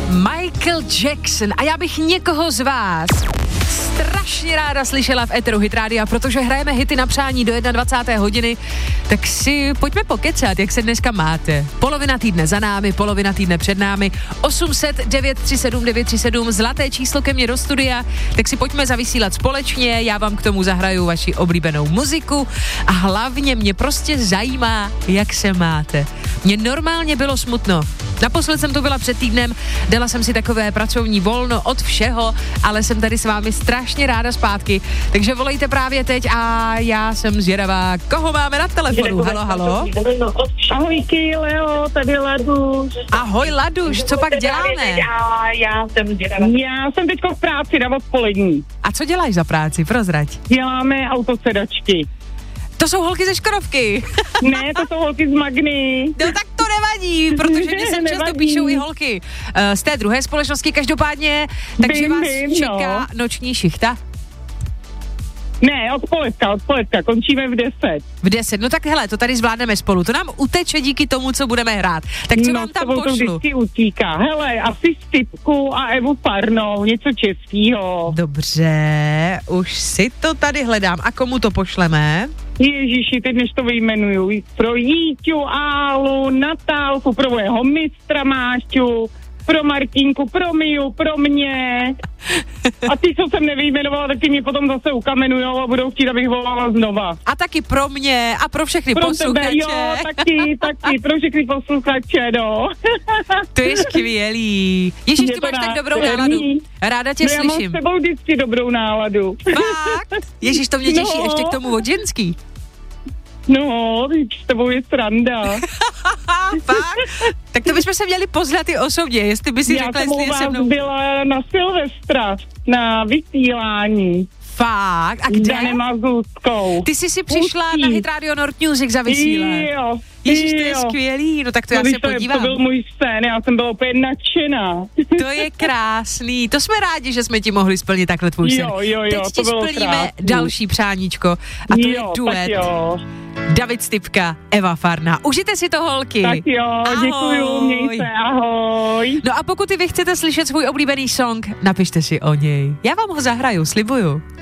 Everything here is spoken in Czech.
Michael Jackson. A já bych někoho z vás strašně ráda slyšela v éteru Hit Rádia, protože hrajeme hity na přání do 21. hodiny, tak si pojďme pokecat, jak se dneska máte. Polovina týdne za námi, polovina týdne před námi, 800 937 937, zlaté číslo ke mně do studia, tak si pojďme zavysílat společně, já vám k tomu zahraju vaši oblíbenou muziku a hlavně mě prostě zajímá, jak se máte. Mně normálně bylo smutno. Naposled jsem to byla před týdnem, dala jsem si takové pracovní volno od všeho, ale jsem tady s vámi strašně ráda zpátky, takže volejte právě teď a já jsem zvědavá, koho máme na telefonu. Halo, halo. Ahojky, Leo, tady Laduš. Ahoj, Laduš, co pak děláme? Já jsem zvědavá. Já jsem teďko v práci na odpolední. A co děláš za práci, prozrať? Děláme autosedačky. To jsou holky ze Škodovky. Ne, to jsou holky z Magny. No tak to nevadí, protože mě sem často píšou i holky z té druhé společnosti, každopádně, takže vás čeká noční šichta. Ne, odpoledka, končíme v 10. V 10, no tak hele, to tady zvládneme spolu, to nám uteče díky tomu, co budeme hrát. Tak co vám tam pošlu? To vždycky utíká. Hele, asi Stipku a Evu Farnou, něco českýho. Dobře, už si to tady hledám. A komu to pošleme? Ježíši, teď než to vyjmenuju. Pro Jíťu, Álu, Natálku, pro mojeho mistra Máťu, pro Martínku, pro Miu, pro mě. A ty, co jsem nevyjmenovala, taky mě potom zase ukamenujou a budou chtít, abych volala znova. A taky pro mě a pro všechny posluchače. Tebe, jo, taky, pro všechny posluchače, no. To je skvělý. Ježíš, ty máš tak dobrou náladu. Ráda tě slyším. Já mám s tebou vždycky dobrou náladu. Fakt? Ježíš, to mě těší, ještě k tomu od ženský. No, s tebou je sranda. Fakt? Tak to bychom se měli poznat i osobně, jestli by si řekla, jestli je se mnou. Já jsem byla na Silvestra, na vysílání. Fakt? A kde? Danem Mazulskou. Ty jsi si přišla na Hit Radio North Music za vysílání. Jo. Ježiš, to je skvělý, no tak to já se podívám. To byl můj sen, já jsem byla úplně nadšená. To je krásný, to jsme rádi, že jsme ti mohli splnit takhle tvůj sen. Jo, teď ti splníme další přáníčko a to je duet. David Stipka, Eva Farná. Užijte si to, holky. Tak jo, děkuju, měj se, ahoj. No a pokud i vy chcete slyšet svůj oblíbený song, napište si o něj. Já vám ho zahraju, slibuju.